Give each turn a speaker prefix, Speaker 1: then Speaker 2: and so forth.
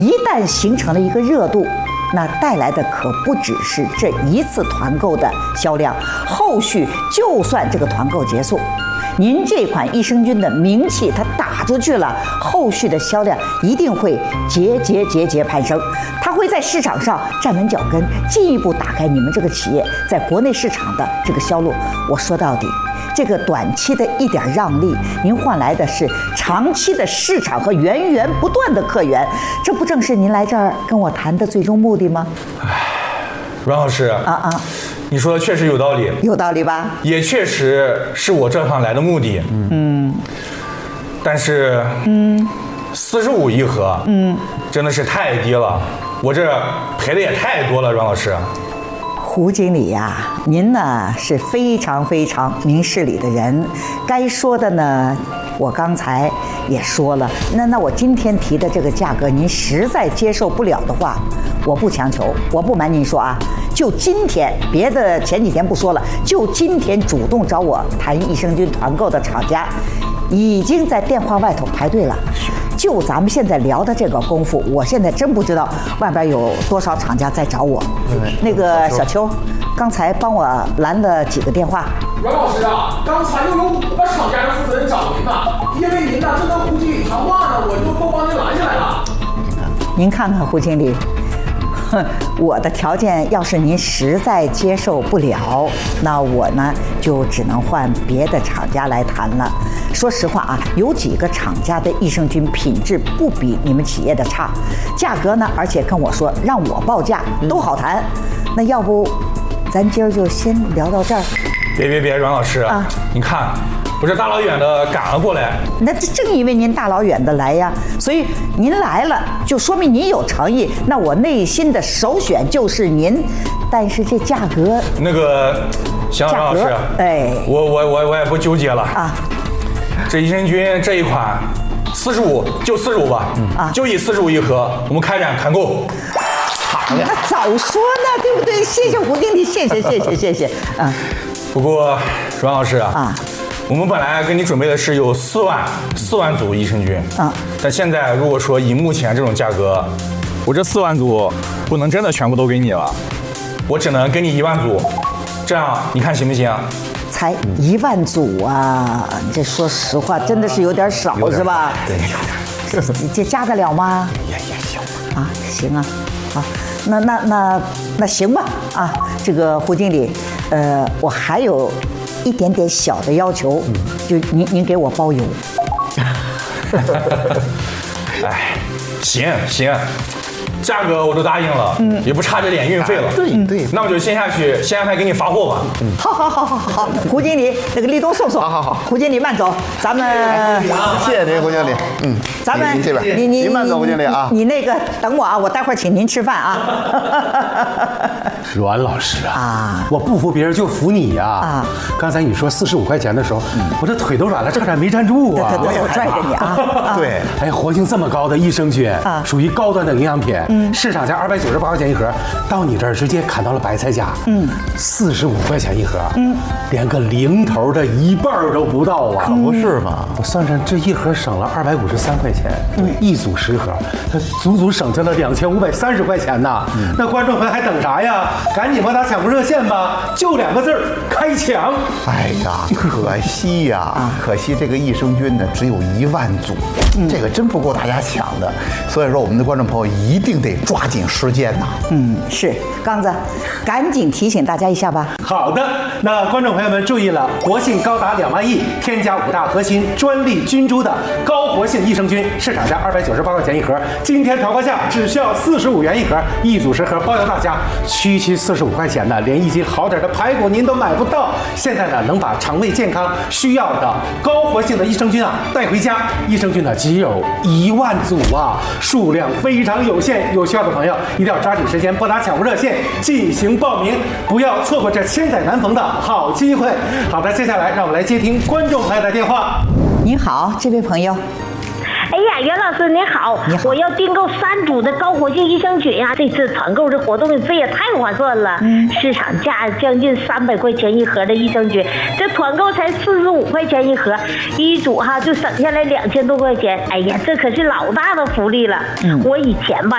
Speaker 1: 一旦形成了一个热度，那带来的可不只是这一次团购的销量，后续就算这个团购结束，您这款益生菌的名气它打出去了，后续的销量一定会节攀升，它会在市场上站稳脚跟，进一步打开你们这个企业在国内市场的这个销路。我说到底，这个短期的一点让利，您换来的是长期的市场和源源不断的客源，这不正是您来这儿跟我谈的最终目的吗？
Speaker 2: 阮老师你说的确实有道理，
Speaker 1: 有道理吧？
Speaker 2: 也确实是我这趟来的目的。但是45一盒，真的是太低了，我这赔的也太多了，阮老师。
Speaker 1: 胡经理呀，您呢是非常明事理的人，该说的呢，我刚才也说了。那我今天提的这个价格，您实在接受不了的话，我不强求。我不瞒您说啊，就今天，别的前几天不说了，就今天主动找我谈益生菌团购的厂家，已经在电话外头排队了。就咱们现在聊的这个功夫，我现在真不知道外边有多少厂家在找我。那个小邱，刚才帮我拦了几个电话。
Speaker 3: 阮老师啊，刚才又有5个厂家的负责人找您呢，因为您呢正跟胡经理谈话呢，我就都帮您拦下来了。
Speaker 1: 您看看胡经理，我的条件要是您实在接受不了，那我呢就只能换别的厂家来谈了。说实话啊，有几个厂家的益生菌品质不比你们企业的差，价格呢，而且跟我说让我报价都好谈。那要不，咱今儿就先聊到这儿。
Speaker 2: 别，阮老师啊，你看，我这大老远的赶了过来。
Speaker 1: 那这正因为您大老远的来呀，所以您来了就说明您有诚意。那我内心的首选就是您，但是这价格，
Speaker 2: 那个，行，阮老师，我也不纠结了啊。这益生菌这一款，45就45吧，就以45一盒，我们开展团购。
Speaker 1: 好呀，那早说呢，对不对？谢谢胡经理，谢谢。
Speaker 2: 不过，阮老师啊，我们本来给你准备的是有4万组益生菌但现在如果说以目前这种价格，我这4万组不能真的全部都给你了，我只能给你1万组，这样你看行不行？
Speaker 1: 才1万组啊！这说实话真的是有点少，是吧？
Speaker 2: 对，
Speaker 1: 这加得了吗？
Speaker 2: 也行
Speaker 1: 啊，行啊，好，那行吧啊，这个胡经理，我还有一点点小的要求，就您给我包邮。
Speaker 2: 哎，行，价格我都答应了，也不差这点运费了。
Speaker 4: 对，
Speaker 2: 那我就先下台给你发货吧。
Speaker 1: 好，胡经理，那个立冬送。
Speaker 4: 好，
Speaker 1: 胡经理慢走，咱们
Speaker 4: 谢谢您，胡经理。
Speaker 1: 咱们
Speaker 4: 您这边，您慢走，胡经理啊。
Speaker 1: 你那个等我啊，我待会儿请您吃饭啊。
Speaker 5: 阮老师啊，我不服别人就服你呀！刚才你说45块钱的时候，我这腿都软了，差点没站住啊！
Speaker 1: 我拽着你啊！
Speaker 4: 对，
Speaker 5: 哎，活性这么高的益生菌，属于高端的营养品，市场价298块钱一盒，到你这儿直接砍到了白菜价，45块钱一盒，连个零头的1半都不到啊！
Speaker 4: 可不是嘛！
Speaker 5: 我算算，这一盒省了253块钱，一组10盒，它足省下了2530块钱呐！那观众朋友还等啥呀？赶紧拨打抢购热线吧，就2个字儿：开抢！
Speaker 4: 哎呀，可惜呀，可惜这个益生菌呢只有1万组，这个真不够大家抢的。所以说，我们的观众朋友一定得抓紧时间呐。
Speaker 1: 是刚子，赶紧提醒大家一下吧。
Speaker 5: 好的，那观众朋友们注意了，活性高达2万亿，添加5大核心专利菌株的高活性益生菌，市场价298块钱一盒，今天团购价只需要45元一盒，一组10盒包邮大家，区45块钱呢，连一斤好点的排骨您都买不到。现在呢，能把肠胃健康需要的高活性的益生菌带回家，益生菌呢只有1万组啊，数量非常有限，有需要的朋友一定要抓紧时间拨打抢购热线进行报名，不要错过这千载难逢的好机会。好的，接下来让我们来接听观众朋友的电话。
Speaker 1: 您好，这位朋友。
Speaker 6: 哎呀，袁老师您好，我要订购3组的高活性益生菌呀！这次团购这活动费也太划算了，市场价将近300块钱一盒的益生菌，这团购才45块钱一盒，一组就省下来2000多块钱。哎呀，这可是老大的福利了。我以前吧